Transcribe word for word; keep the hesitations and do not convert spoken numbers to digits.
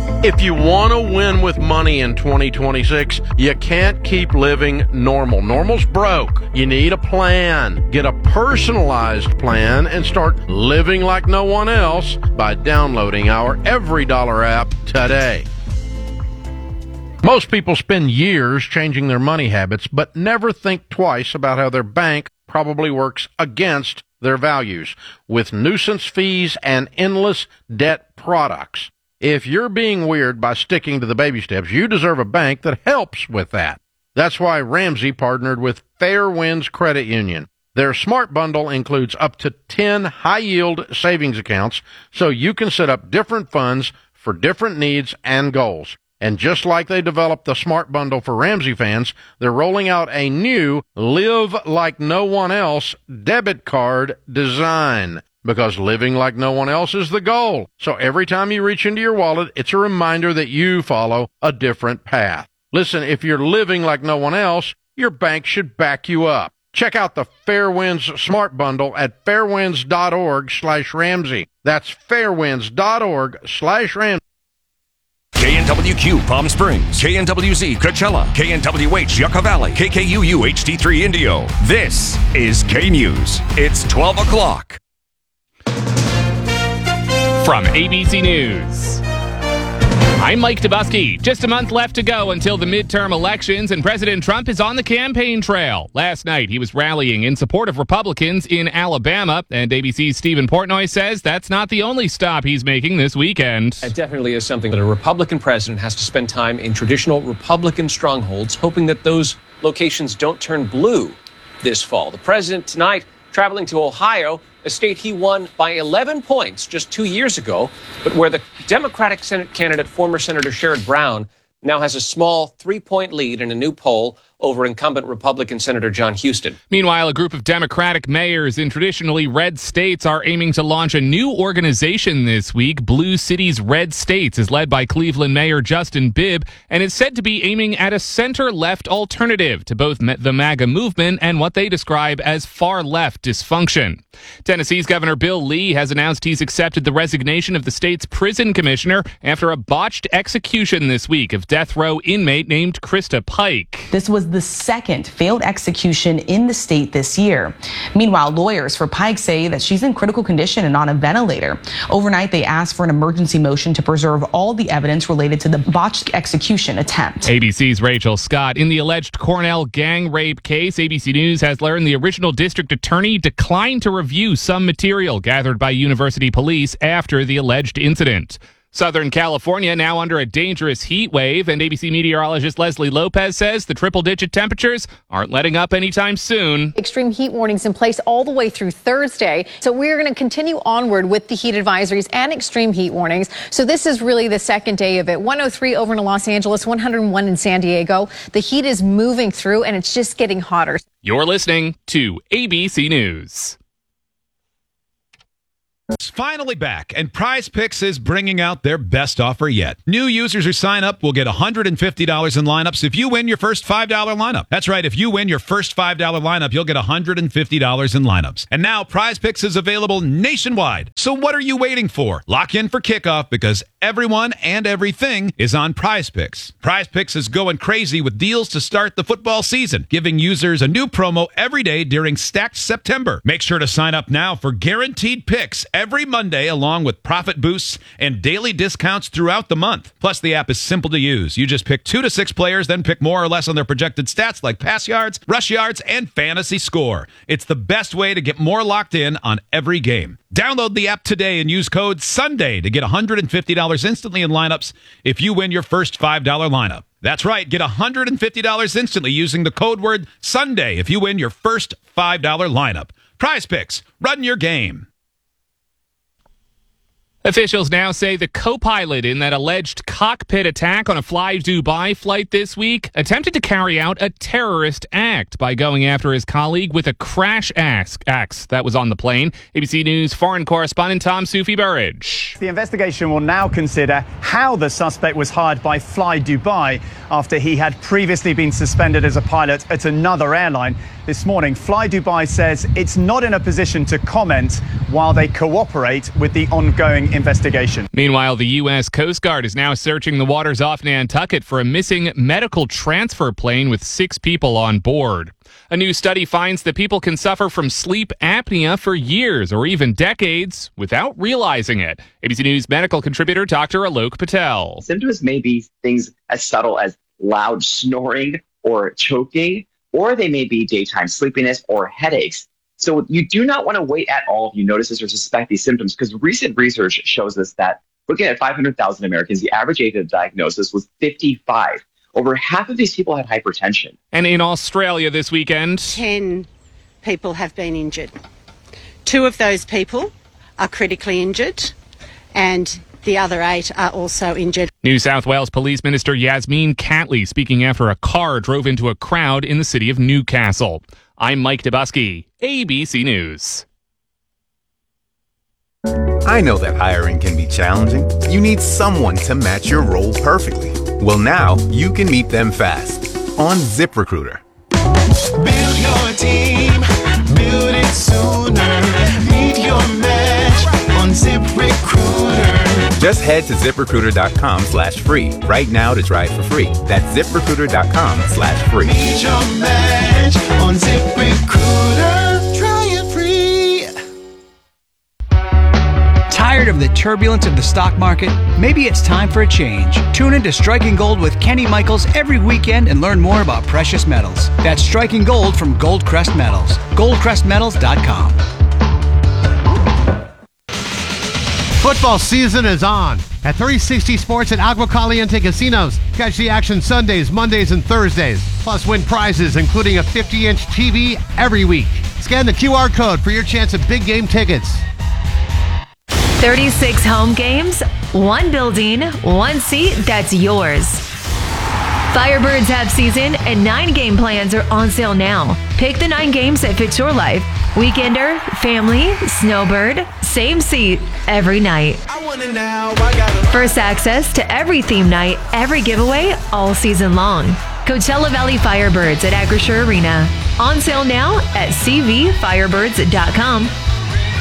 If you want to win with money in twenty twenty-six, you can't keep living normal. Normal's broke. You need a plan. Get a personalized plan and start living like no one else by downloading our Every Dollar app today. Most people spend years changing their money habits, but never think twice about how their bank probably works against their values with nuisance fees and endless debt products. If you're being weird by sticking to the baby steps, you deserve a bank that helps with that. That's why Ramsey partnered with Fairwinds Credit Union. Their Smart Bundle includes up to ten high-yield savings accounts, so you can set up different funds for different needs and goals. And just like they developed the Smart Bundle for Ramsey fans, they're rolling out a new Live Like No One Else debit card design. Because living like no one else is the goal. So every time you reach into your wallet, it's a reminder that you follow a different path. Listen, if you're living like no one else, your bank should back you up. Check out the Fairwinds Smart Bundle at fairwinds.org slash Ramsey. That's fairwinds.org slash Ramsey. K N W Q Palm Springs, K N W Z Coachella, K N W H Yucca Valley, K K U U H D three Indio. This is K News. It's twelve o'clock. From A B C News, I'm Mike Dubusky. Just a month left to go until the midterm elections, and President Trump is on the campaign trail. Last night, he was rallying in support of Republicans in Alabama, and A B C's Stephen Portnoy says that's not the only stop he's making this weekend. It definitely is something that a Republican president has to spend time in traditional Republican strongholds, hoping that those locations don't turn blue this fall. The president tonight traveling to Ohio, a state he won by eleven points just two years ago, but where the Democratic Senate candidate, former Senator Sherrod Brown, now has a small three-point lead in a new poll over incumbent Republican Senator John Huston. Meanwhile, a group of Democratic mayors in traditionally red states are aiming to launch a new organization this week. Blue Cities Red States is led by Cleveland Mayor Justin Bibb, and is said to be aiming at a center-left alternative to both the MAGA movement and what they describe as far-left dysfunction. Tennessee's Governor Bill Lee has announced he's accepted the resignation of the state's prison commissioner after a botched execution this week of death row inmate named Krista Pike. This was the second failed execution in the state this year. Meanwhile, lawyers for Pike say that she's in critical condition and on a ventilator. Overnight, they asked for an emergency motion to preserve all the evidence related to the botched execution attempt. A B C's Rachel Scott. In the alleged Cornell gang rape case, A B C News has learned the original district attorney declined to review some material gathered by university police after the alleged incident. Southern California now under a dangerous heat wave, and A B C meteorologist Leslie Lopez says the triple-digit temperatures aren't letting up anytime soon. Extreme heat warnings in place all the way through Thursday. So we're going to continue onward with the heat advisories and extreme heat warnings. So this is really the second day of it. one oh three over in Los Angeles, one oh one in San Diego. The heat is moving through, and it's just getting hotter. You're listening to A B C News. It's finally back, and Prize Picks is bringing out their best offer yet. New users who sign up will get one hundred fifty dollars in lineups if you win your first five dollar lineup. That's right, if you win your first five dollar lineup, you'll get one hundred fifty dollars in lineups. And now Prize Picks is available nationwide. So what are you waiting for? Lock in for kickoff, because everyone and everything is on Prize Picks. Prize Picks is going crazy with deals to start the football season, giving users a new promo every day during Stacked September. Make sure to sign up now for guaranteed picks every Monday, along with profit boosts and daily discounts throughout the month. Plus, the app is simple to use. You just pick two to six players, then pick more or less on their projected stats like pass yards, rush yards, and fantasy score. It's the best way to get more locked in on every game. Download the app today and use code SUNDAY to get one hundred fifty dollars instantly in lineups if you win your first five dollar lineup. That's right, get one hundred fifty dollars instantly using the code word SUNDAY if you win your first five dollar lineup. Prize Picks, run your game. Officials now say the co-pilot in that alleged cockpit attack on a Fly Dubai flight this week attempted to carry out a terrorist act by going after his colleague with a crash axe, axe that was on the plane. A B C News foreign correspondent Tom Soufi Burridge. The investigation will now consider how the suspect was hired by Fly Dubai after he had previously been suspended as a pilot at another airline. This morning, Fly Dubai says it's not in a position to comment while they cooperate with the ongoing investigation. Meanwhile, the U S Coast Guard is now searching the waters off Nantucket for a missing medical transfer plane with six people on board. A new study finds that people can suffer from sleep apnea for years or even decades without realizing it. A B C News medical contributor Doctor Alok Patel. Symptoms may be things as subtle as loud snoring or choking, or they may be daytime sleepiness or headaches. So you do not want to wait at all if you notice this or suspect these symptoms, because recent research shows us that looking at five hundred thousand Americans, the average age of diagnosis was fifty-five. Over half of these people had hypertension. And in Australia this weekend, ten people have been injured. Two of those people are critically injured, and the other eight are also injured. New South Wales Police Minister Yasmin Catley speaking after a car drove into a crowd in the city of Newcastle. I'm Mike Dubusky, A B C News. I know that hiring can be challenging. You need someone to match your role perfectly. Well, now you can meet them fast on ZipRecruiter. Build your team, build it sooner. Meet your match on ZipRecruiter. Just head to ZipRecruiter.com slash free right now to try it for free. That's ZipRecruiter.com slash free. Meet your match on ZipRecruiter. Try it free. Tired of the turbulence of the stock market? Maybe it's time for a change. Tune in to Striking Gold with Kenny Michaels every weekend and learn more about precious metals. That's Striking Gold from Goldcrest Metals. goldcrest metals dot com. Football season is on. At three sixty Sports at Agua Caliente Casinos, catch the action Sundays, Mondays, and Thursdays. Plus win prizes, including a fifty-inch T V every week. Scan the Q R code for your chance at big game tickets. thirty-six home games, one building, one seat that's yours. Firebirds have season and nine game plans are on sale now. Pick the nine games that fit your life. Weekender, family, snowbird, same seat, every night. I want it now, I gotta... First access to every theme night, every giveaway, all season long. Coachella Valley Firebirds at Acrisure Arena. On sale now at c v firebirds dot com.